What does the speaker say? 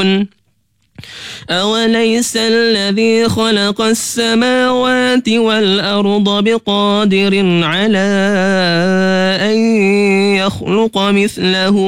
يعلمون أوليس الذي خلق السماوات والأرض بقادر على أن يخلق مثله